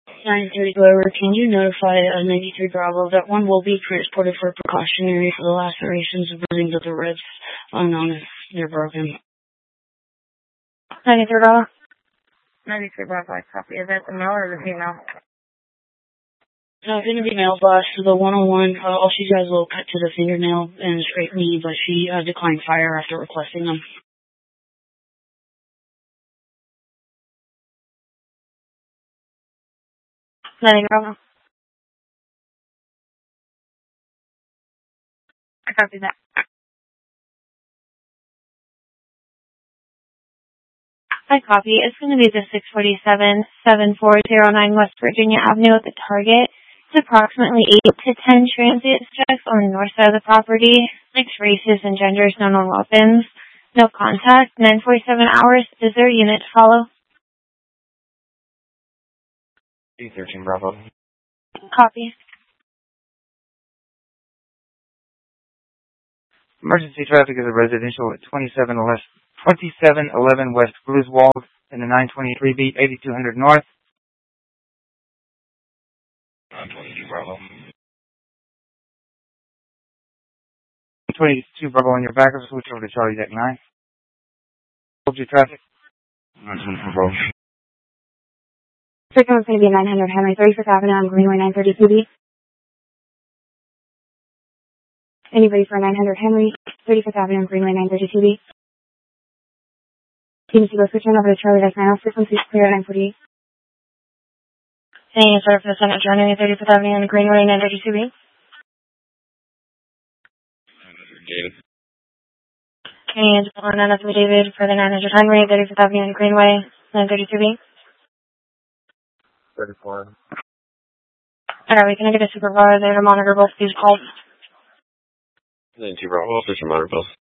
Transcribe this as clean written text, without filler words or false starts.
930 Glover, can you notify 93 Bravo that one will be transported for precautionary for the lacerations and bruising of the ribs, unknown if they're broken? 93 Bravo. 93 Bravo, I copy. Is that the male or the female? No, it's going to be male boss. So the 101, all she has a little cut to the fingernail and a scraped knee, but she declined fire after requesting them. Bravo. I copy that. I copy. It's going to be the 647-7409 West Virginia Avenue at the Target. It's approximately 8 to 10 transient suspects on the north side of the property. Mixed races and genders, no known weapons. No contact. 947 hours. Is there a unit to follow? 13 Bravo. Copy. Emergency traffic is a residential at 2711 West Griswold in the 923 beat, 8200 North. 922 Bravo. 22 Bravo on your backup, switch over to Charlie Deck 9. Hold your traffic. 922 Bravo. Second one's going to be 900 Henry 35th Avenue on Greenway 932 B. Anybody for 900 Henry 35th Avenue on Greenway 932 B? Can you see go switching over to Charlie Deck 9? Frequency clear at 948. Saying it's for the second January 35th Avenue on Greenway 932 B. David. And on another David for the 900 Henry 35th Avenue on Greenway 932 B. 34. Alright, can I get a supervisor there to monitor both these calls? 92 Bravo, officer monitor both.